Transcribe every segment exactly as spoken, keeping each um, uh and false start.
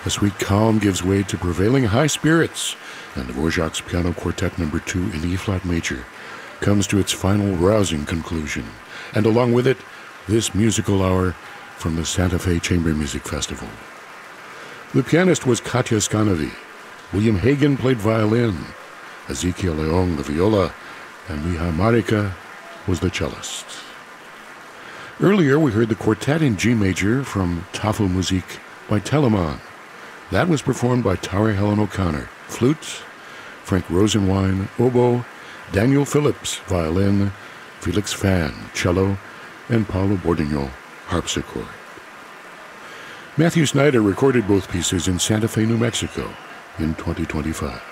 A sweet calm gives way to prevailing high spirits, and Dvorak's Piano Quartet Number two in E-flat major comes to its final rousing conclusion, and along with it, this musical hour from the Santa Fe Chamber Music Festival. The pianist was Katya Skanovi. William Hagen played violin, Ezekiel Leong the viola, and Miha Marika was the cellist. Earlier, we heard the quartet in G major from Tafelmusik by Telemann. That was performed by Tara Helen O'Connor, flute, Frank Rosenwein, oboe, Daniel Phillips, violin, Felix Fan, cello, and Paulo Bordignon, harpsichord. Matthew Snyder recorded both pieces in Santa Fe, New Mexico in twenty twenty-five.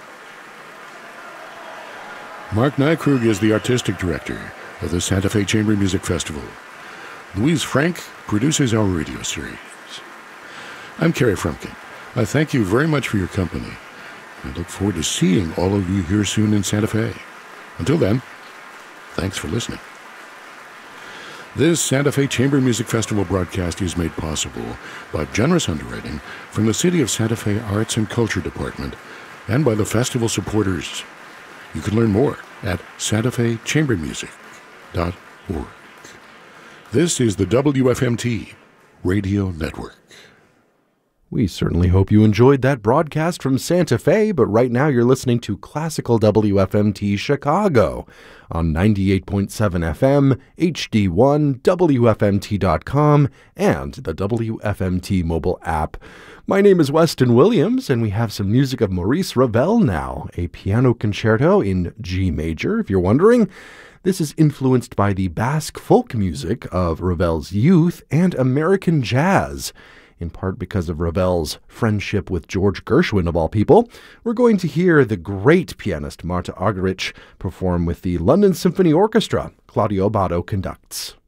Mark Nykrug is the artistic director of the Santa Fe Chamber Music Festival. Louise Frank produces our radio series. I'm Kerry Frumkin. I thank you very much for your company. I look forward to seeing all of you here soon in Santa Fe. Until then, thanks for listening. This Santa Fe Chamber Music Festival broadcast is made possible by generous underwriting from the City of Santa Fe Arts and Culture Department and by the festival supporters. You can learn more at santa fe chamber music dot org. This is the W F M T Radio Network. We certainly hope you enjoyed that broadcast from Santa Fe, but right now you're listening to Classical W F M T Chicago on ninety-eight point seven F M, H D one, W F M T dot com, and the W F M T mobile app. My name is Weston Williams, and we have some music of Maurice Ravel now, a piano concerto in G major, if you're wondering. This is influenced by the Basque folk music of Ravel's youth and American jazz, in part because of Ravel's friendship with George Gershwin, of all people. We're going to hear the great pianist Marta Argerich perform with the London Symphony Orchestra. Claudio Abbado conducts.